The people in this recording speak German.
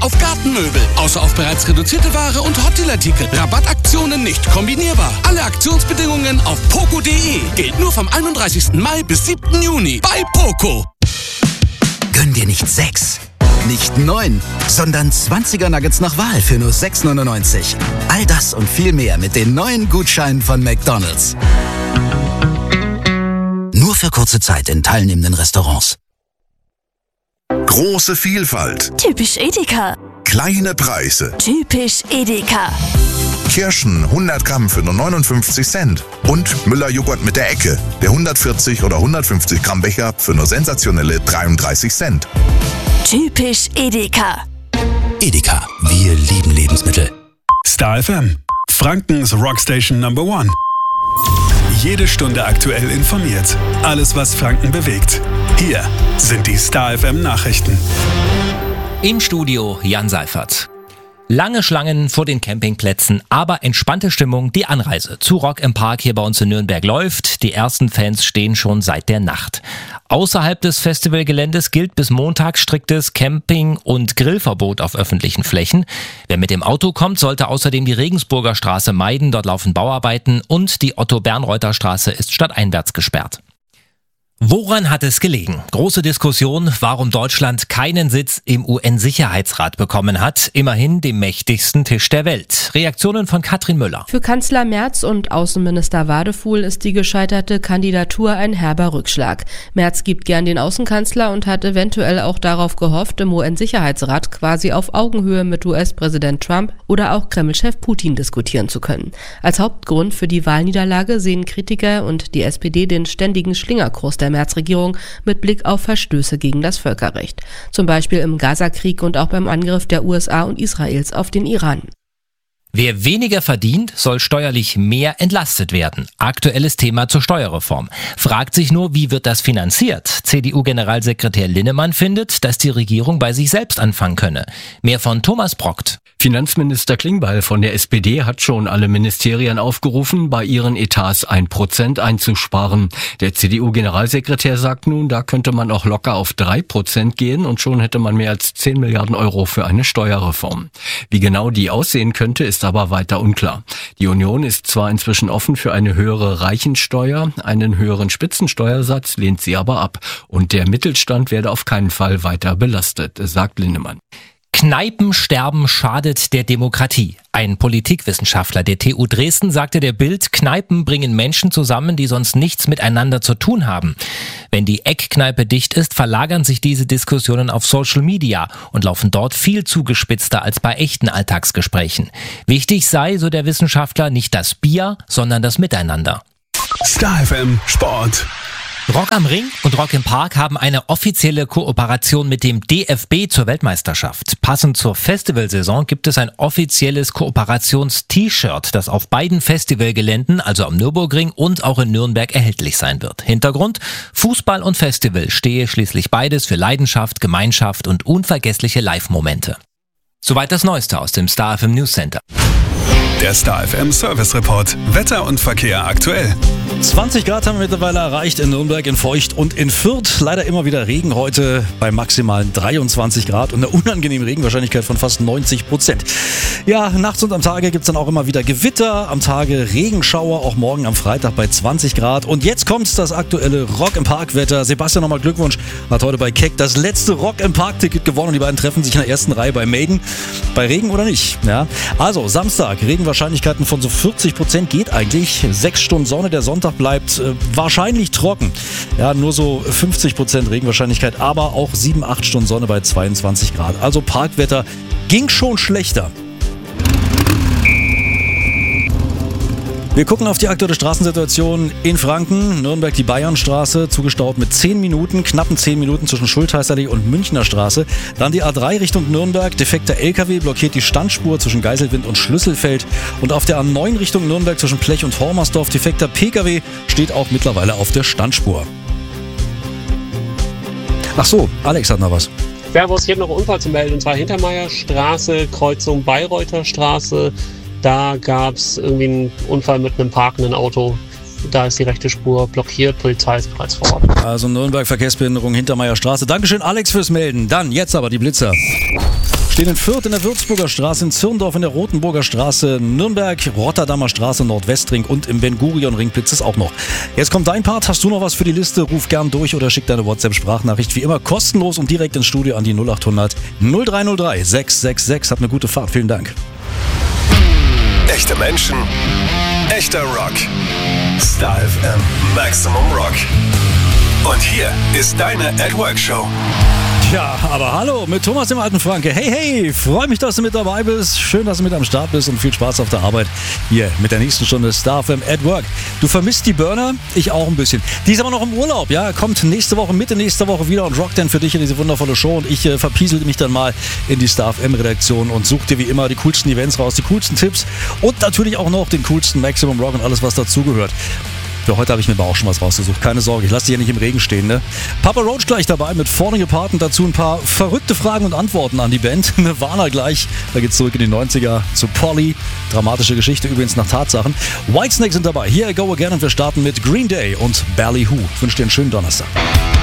auf Gartenmöbel. Außer auf bereits reduzierte Ware und Hotdeal-Artikel. Rabattaktionen nicht kombinierbar. Alle Aktionsbedingungen auf poco.de. Gilt nur vom 31. Mai bis 7. Juni bei Poco. Gönn dir nicht 6, nicht 9, sondern 20er Nuggets nach Wahl für nur 6,99. All das und viel mehr mit den neuen Gutscheinen von McDonald's. Nur für kurze Zeit in teilnehmenden Restaurants. Große Vielfalt. Typisch Edeka. Kleine Preise. Typisch Edeka. Kirschen 100 Gramm für nur 59 Cent. Und Müller-Joghurt mit der Ecke. Der 140 oder 150 Gramm Becher für nur sensationelle 33 Cent. Typisch Edeka. Edeka, wir lieben Lebensmittel. Star FM, Frankens Rockstation Number 1. Jede Stunde aktuell informiert. Alles, was Franken bewegt. Hier sind die Star FM Nachrichten. Im Studio Jan Seifert. Lange Schlangen vor den Campingplätzen, aber entspannte Stimmung. Die Anreise zu Rock im Park hier bei uns in Nürnberg läuft. Die ersten Fans stehen schon seit der Nacht. Außerhalb des Festivalgeländes gilt bis Montag striktes Camping- und Grillverbot auf öffentlichen Flächen. Wer mit dem Auto kommt, sollte außerdem die Regensburger Straße meiden. Dort laufen Bauarbeiten und die Otto-Bernreuther-Straße ist stadteinwärts gesperrt. Woran hat es gelegen? Große Diskussion, warum Deutschland keinen Sitz im UN-Sicherheitsrat bekommen hat. Immerhin dem mächtigsten Tisch der Welt. Reaktionen von Katrin Müller. Für Kanzler Merz und Außenminister Wadefuhl ist die gescheiterte Kandidatur ein herber Rückschlag. Merz gibt gern den Außenkanzler und hat eventuell auch darauf gehofft, im UN-Sicherheitsrat quasi auf Augenhöhe mit US-Präsident Trump oder auch Kreml-Chef Putin diskutieren zu können. Als Hauptgrund für die Wahlniederlage sehen Kritiker und die SPD den ständigen Schlingerkurs der Merz-Regierung mit Blick auf Verstöße gegen das Völkerrecht. Zum Beispiel im Gaza-Krieg und auch beim Angriff der USA und Israels auf den Iran. Wer weniger verdient, soll steuerlich mehr entlastet werden. Aktuelles Thema zur Steuerreform. Fragt sich nur, wie wird das finanziert? CDU-Generalsekretär Linnemann findet, dass die Regierung bei sich selbst anfangen könne. Mehr von Thomas Brockt. Finanzminister Klingbeil von der SPD hat schon alle Ministerien aufgerufen, bei ihren Etats 1% einzusparen. Der CDU-Generalsekretär sagt nun, da könnte man auch locker auf 3% gehen und schon hätte man mehr als 10 Milliarden Euro für eine Steuerreform. Wie genau die aussehen könnte, ist aber weiter unklar. Die Union ist zwar inzwischen offen für eine höhere Reichensteuer, einen höheren Spitzensteuersatz lehnt sie aber ab. Und der Mittelstand werde auf keinen Fall weiter belastet, sagt Linnemann. Kneipensterben schadet der Demokratie. Ein Politikwissenschaftler der TU Dresden sagte der Bild, Kneipen bringen Menschen zusammen, die sonst nichts miteinander zu tun haben. Wenn die Eckkneipe dicht ist, verlagern sich diese Diskussionen auf Social Media und laufen dort viel zugespitzter als bei echten Alltagsgesprächen. Wichtig sei, so der Wissenschaftler, nicht das Bier, sondern das Miteinander. Star FM Sport. Rock am Ring und Rock im Park haben eine offizielle Kooperation mit dem DFB zur Weltmeisterschaft. Passend zur Festivalsaison gibt es ein offizielles Kooperations-T-Shirt, das auf beiden Festivalgeländen, also am Nürburgring und auch in Nürnberg, erhältlich sein wird. Hintergrund: Fußball und Festival stehe schließlich beides für Leidenschaft, Gemeinschaft und unvergessliche Live-Momente. Soweit das Neueste aus dem Star FM News Center. Der Star FM Service Report. Wetter und Verkehr aktuell. 20 Grad haben wir mittlerweile erreicht in Nürnberg, in Feucht und in Fürth. Leider immer wieder Regen heute bei maximalen 23 Grad und einer unangenehmen Regenwahrscheinlichkeit von fast 90%. Ja, nachts und am Tage gibt es dann auch immer wieder Gewitter, am Tage Regenschauer, auch morgen am Freitag bei 20 Grad. Und jetzt kommt das aktuelle Rock im Park Wetter. Sebastian, nochmal Glückwunsch, hat heute bei Keck das letzte Rock im Park Ticket gewonnen und die beiden treffen sich in der ersten Reihe bei Maiden. Bei Regen oder nicht? Ja. Also Samstag, Regenwahrscheinlichkeiten von so 40% geht eigentlich. 6 Stunden Sonne, der Sonntag bleibt wahrscheinlich trocken. Ja, nur so 50% Regenwahrscheinlichkeit, aber auch 7-8 Stunden Sonne bei 22 Grad. Also Parkwetter ging schon schlechter. Wir gucken auf die aktuelle Straßensituation in Franken. Nürnberg, die Bayernstraße, zugestaut mit 10 Minuten, knappen 10 Minuten zwischen Schultheißallee und Münchner Straße. Dann die A3 Richtung Nürnberg. Defekter LKW blockiert die Standspur zwischen Geiselwind und Schlüsselfeld. Und auf der A9 Richtung Nürnberg zwischen Plech und Hormersdorf. Defekter PKW steht auch mittlerweile auf der Standspur. Ach so, Alex hat noch was. Servus, hier noch einen Unfall zu melden, und zwar Hintermeierstraße, Kreuzung Bayreuther Straße. Da gab es irgendwie einen Unfall mit einem parkenden Auto. Da ist die rechte Spur blockiert, Polizei ist bereits vor Ort. Also Nürnberg Verkehrsbehinderung Hintermeierstraße. Dankeschön Alex fürs Melden. Dann, jetzt aber die Blitzer. Stehen in Fürth in der Würzburger Straße, in Zirndorf in der Rotenburger Straße, Nürnberg, Rotterdamer Straße, Nordwestring und im Ben-Gurion-Ring Blitz es auch noch. Jetzt kommt dein Part. Hast du noch was für die Liste? Ruf gern durch oder schick deine WhatsApp-Sprachnachricht. Wie immer kostenlos und direkt ins Studio an die 0800 0303 666. Hab eine gute Fahrt. Vielen Dank. Echte Menschen, echter Rock. Star FM Maximum Rock. Und hier ist deine At Work Show. Ja, aber hallo mit Thomas dem alten Franke. Hey, freue mich, dass du mit dabei bist. Schön, dass du mit am Start bist und viel Spaß auf der Arbeit hier mit der nächsten Stunde Star FM at Work. Du vermisst die Burner? Ich auch ein bisschen. Die ist aber noch im Urlaub, ja, kommt Mitte nächster Woche wieder und rockt dann für dich in diese wundervolle Show und ich verpiesel mich dann mal in die Star FM Redaktion und suche dir wie immer die coolsten Events raus, die coolsten Tipps und natürlich auch noch den coolsten Maximum Rock und alles, was dazugehört. Für heute habe ich mir aber auch schon was rausgesucht. Keine Sorge, ich lasse dich ja nicht im Regen stehen, ne? Papa Roach gleich dabei mit Falling Apart und dazu ein paar verrückte Fragen und Antworten an die Band. Nirvana gleich, da geht's zurück in die 90er zu Polly. Dramatische Geschichte übrigens nach Tatsachen. Whitesnake sind dabei, Here I Go Again und wir starten mit Green Day und Ballyhoo. Ich wünsche dir einen schönen Donnerstag.